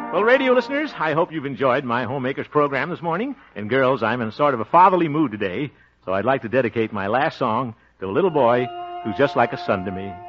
Well, radio listeners, I hope you've enjoyed my Homemakers program this morning. And girls, I'm in sort of a fatherly mood today, so I'd like to dedicate my last song to a little boy who's just like a son to me.